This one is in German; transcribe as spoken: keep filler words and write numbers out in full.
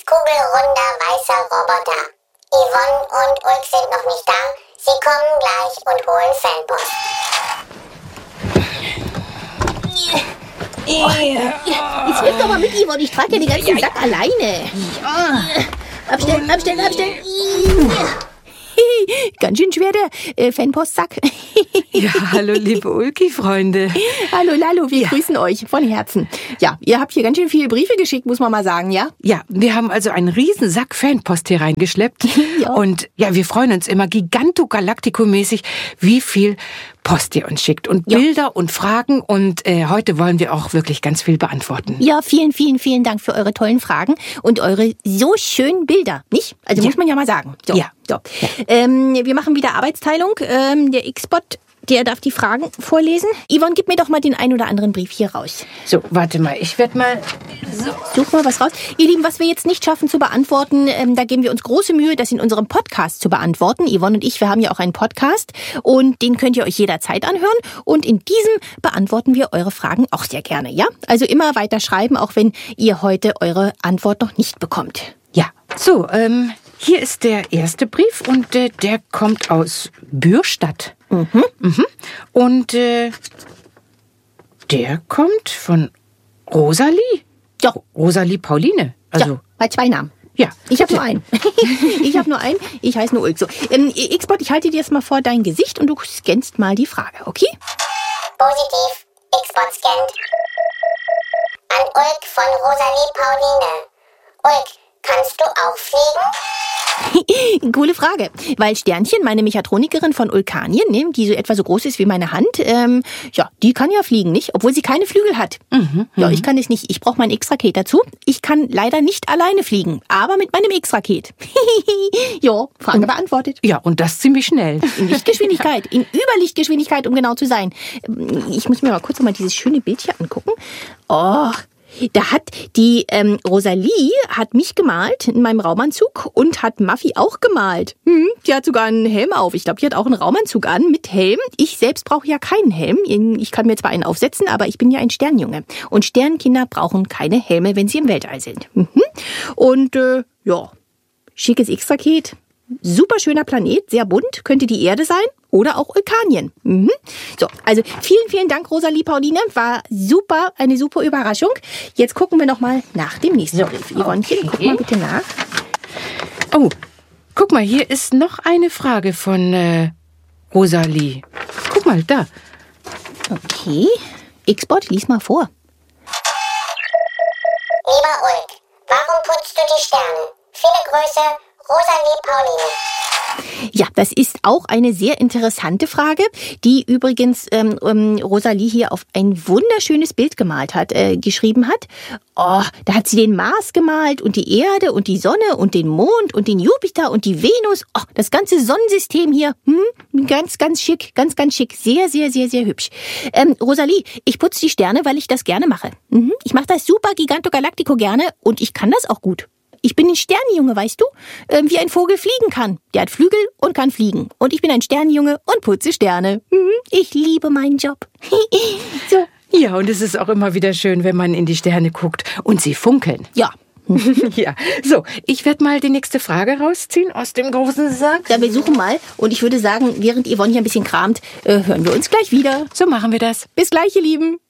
kugelrunder weißer Roboter. Yvonne und Ulk sind noch nicht da. Sie kommen gleich und holen Fanpost. Oh, jetzt hilf doch mal mit, Yvonne. Ich trage ja den ganzen Sack alleine. Abstellen, abstellen, abstellen. Ganz schön schwer der äh, Fanpostsack. Ja, hallo liebe Ulki-Freunde. Hallo Lalo, wir ja. grüßen euch von Herzen. Ja, ihr habt hier ganz schön viele Briefe geschickt, muss man mal sagen, ja? Ja, wir haben also einen riesen Sack Fanpost hier reingeschleppt. Ja. Und ja, wir freuen uns immer giganto-galactico-mäßig, wie viel Post ihr uns schickt. Und ja. Bilder und Fragen. Und äh, heute wollen wir auch wirklich ganz viel beantworten. Ja, vielen, vielen, vielen Dank für eure tollen Fragen und eure so schönen Bilder, nicht? Also ja. muss man ja mal sagen. So, ja. So. Ja. Ähm, wir machen wieder Arbeitsteilung. Ähm, der X-Bot, der darf die Fragen vorlesen. Yvonne, gib mir doch mal den ein oder anderen Brief hier raus. So, warte mal, ich werde mal... So. Such mal was raus. Ihr Lieben, was wir jetzt nicht schaffen zu beantworten, ähm, da geben wir uns große Mühe, das in unserem Podcast zu beantworten. Yvonne und ich, wir haben ja auch einen Podcast und den könnt ihr euch jederzeit anhören. Und in diesem beantworten wir eure Fragen auch sehr gerne, ja? Also immer weiter schreiben, auch wenn ihr heute eure Antwort noch nicht bekommt. Ja, so, ähm, hier ist der erste Brief und äh, der kommt aus Bürstadt. Mhm. Mhm. Und äh, der kommt von Rosalie. Ja. Rosalie Pauline. Also, ja, bei zwei Namen. Ja. Ich habe nur einen. ich habe nur einen. Ich heiße nur Ulk. So, ähm, X-Bot, ich halte dir jetzt mal vor dein Gesicht und du scannst mal die Frage, okay? Positiv. X-Bot scannt. An Ulk von Rosalie Pauline. Ulk, kannst du auch fliegen? Coole Frage, weil Sternchen, meine Mechatronikerin von Ulkanien, ne, die so etwa so groß ist wie meine Hand, ähm, ja, die kann ja fliegen, nicht? Obwohl sie keine Flügel hat. Mhm, ja, ich kann es nicht. Ich brauche mein X-Raket dazu. Ich kann leider nicht alleine fliegen, aber mit meinem X-Raket. ja, Frage beantwortet. Ja, und das ziemlich schnell. In Lichtgeschwindigkeit, in Überlichtgeschwindigkeit, um genau zu sein. Ich muss mir mal kurz noch mal dieses schöne Bild hier angucken. Oh, da hat die ähm, Rosalie hat mich gemalt in meinem Raumanzug und hat Muffy auch gemalt. Hm, die hat sogar einen Helm auf. Ich glaube, die hat auch einen Raumanzug an mit Helm. Ich selbst brauche ja keinen Helm. Ich kann mir zwar einen aufsetzen, aber ich bin ja ein Sternjunge. Und Sternkinder brauchen keine Helme, wenn sie im Weltall sind. Mhm. Und äh, ja, schickes X-Raket. Super schöner Planet, sehr bunt, könnte die Erde sein oder auch Ulkanien. Mhm. So, also vielen, vielen Dank, Rosalie Pauline, war super, eine super Überraschung. Jetzt gucken wir noch mal nach dem nächsten so, Brief. Yvonnchen, okay. Guck mal bitte nach. Oh, guck mal, hier ist noch eine Frage von äh, Rosalie. Guck mal, da. Okay, X-Bot, lies mal vor. Lieber Ulk, warum putzt du die Sterne? Viele Grüße, Rosalie Pauline. Ja, das ist auch eine sehr interessante Frage, die übrigens ähm, ähm, Rosalie hier auf ein wunderschönes Bild gemalt hat, äh, geschrieben hat. Oh, da hat sie den Mars gemalt und die Erde und die Sonne und den Mond und den Jupiter und die Venus. Oh, das ganze Sonnensystem hier. Hm, ganz, ganz schick, ganz, ganz schick. Sehr, sehr, sehr, sehr hübsch. Ähm, Rosalie, ich putze die Sterne, weil ich das gerne mache. Mhm, ich mache das super Giganto Galactico gerne und ich kann das auch gut. Ich bin ein Sternenjunge, weißt du? Ähm, wie ein Vogel fliegen kann. Der hat Flügel und kann fliegen. Und ich bin ein Sternenjunge und putze Sterne. Mhm. Ich liebe meinen Job. so. Ja, und es ist auch immer wieder schön, wenn man in die Sterne guckt und sie funkeln. Ja. ja, so, ich werde mal die nächste Frage rausziehen aus dem großen Sack. Ja, wir suchen mal. Und ich würde sagen, während Yvonne hier ein bisschen kramt, äh, hören wir uns gleich wieder. So machen wir das. Bis gleich, ihr Lieben.